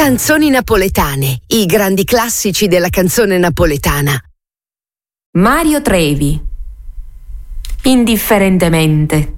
Canzoni napoletane, i grandi classici della canzone napoletana. Mario Trevi. Indifferentemente.